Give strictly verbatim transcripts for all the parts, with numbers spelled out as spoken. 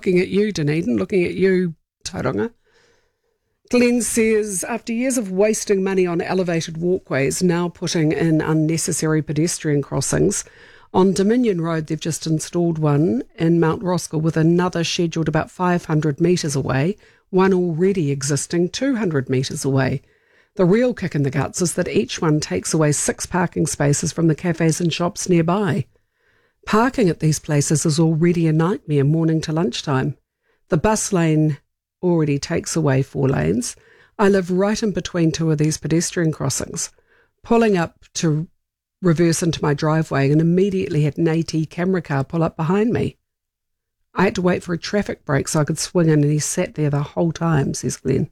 looking at you, Dunedin, looking at you, Tauranga. Glenn says, after years of wasting money on elevated walkways, now putting in unnecessary pedestrian crossings, on Dominion Road they've just installed one in Mount Roskill with another scheduled about five hundred metres away, one already existing two hundred metres away. The real kick in the guts is that each one takes away six parking spaces from the cafes and shops nearby. Parking at these places is already a nightmare morning to lunchtime. The bus lane already takes away four lanes. I live right in between two of these pedestrian crossings. Pulling up to reverse into my driveway and immediately had an AT camera car pull up behind me. I had to wait for a traffic break so I could swing in, and he sat there the whole time, says Glenn.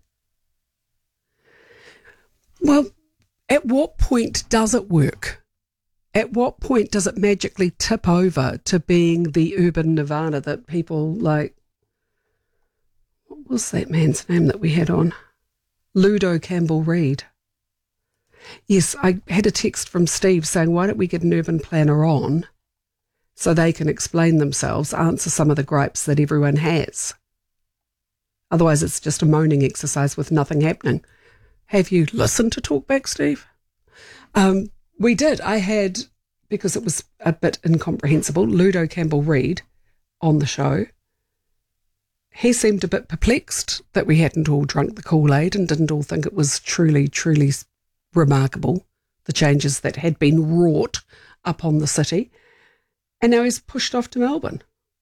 Well, at what point does it work? At what point does it magically tip over to being the urban nirvana that people like, what was that man's name that we had on? Ludo Campbell-Reid. Yes, I had a text from Steve saying, why don't we get an urban planner on so they can explain themselves, answer some of the gripes that everyone has. Otherwise, it's just a moaning exercise with nothing happening. Have you listened to Talkback, Steve? Um, we did. I had, because it was a bit incomprehensible, Ludo Campbell-Reid on the show. He seemed a bit perplexed that we hadn't all drunk the Kool-Aid and didn't all think it was truly, truly remarkable, the changes that had been wrought upon the city. And now he's pushed off to Melbourne.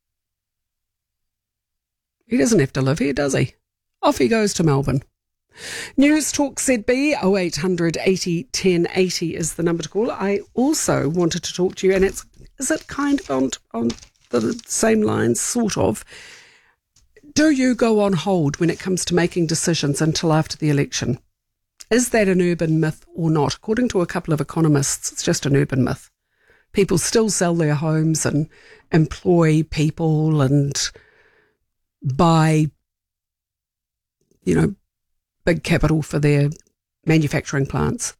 He doesn't have to live here, does he? Off he goes to Melbourne. News Talk Z B, oh eight hundred eighty ten eighty is the number to call. I also wanted to talk to you, and it's is it kind of on, on the same lines, sort of. Do you go on hold when it comes to making decisions until after the election? Is that an urban myth or not? According to a couple of economists, it's just an urban myth. People still sell their homes and employ people and buy, you know, big capital for their manufacturing plants.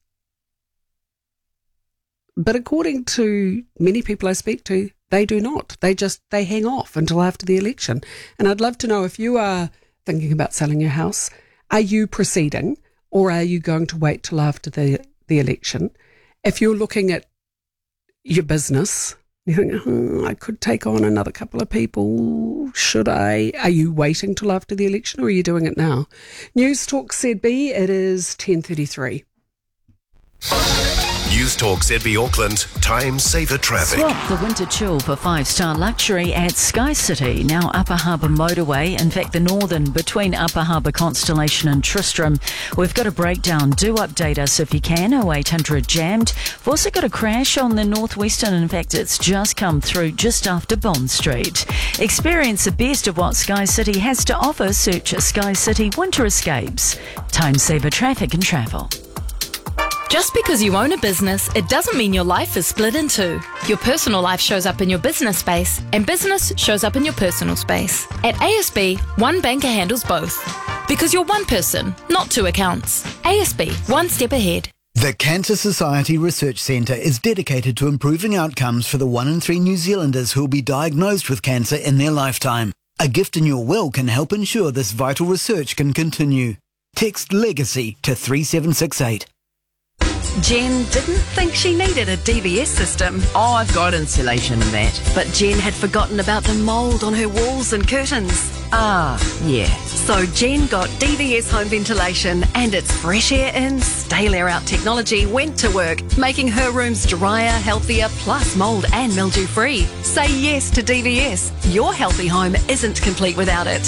But according to many people I speak to, they do not. They just, they hang off until after the election. And I'd love to know, if you are thinking about selling your house, are you proceeding or are you going to wait till after the, the election? If you're looking at your business, you think, oh, I could take on another couple of people, should I? Are you waiting till after the election or are you doing it now? News Talk Z B, it is ten thirty-three. News Talk Z B Auckland, time saver traffic. Swap the winter chill for five-star luxury at Sky City, now Upper Harbour Motorway. In fact, the northern between Upper Harbour Constellation and Tristram. We've got a breakdown. Do update us if you can. oh eight hundred jammed. We've also got a crash on the northwestern. In fact, it's just come through just after Bond Street. Experience the best of what Sky City has to offer. Search Sky City Winter Escapes. Time saver traffic and travel. Just because you own a business, it doesn't mean your life is split in two. Your personal life shows up in your business space, and business shows up in your personal space. At A S B, one banker handles both. Because you're one person, not two accounts. A S B, one step ahead. The Cancer Society Research Centre is dedicated to improving outcomes for the one in three New Zealanders who will be diagnosed with cancer in their lifetime. A gift in your will can help ensure this vital research can continue. Text LEGACY to three seven six eight. Jen didn't think she needed a D V S system. Oh, I've got insulation and that. But Jen had forgotten about the mould on her walls and curtains. Ah, yeah. So Jen got D V S home ventilation, and its fresh air in, stale air out technology went to work, making her rooms drier, healthier, plus mould and mildew free. Say yes to D V S. Your healthy home isn't complete without it.